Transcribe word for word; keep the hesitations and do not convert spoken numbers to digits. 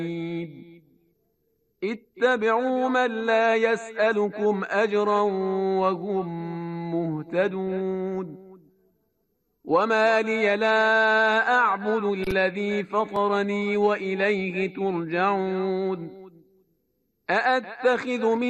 حميد اتبعوا من لا يسألكم أجرا وهم مهتدون وما لي لا أعبد الذي فطرني وإليه ترجعون أأتخذ من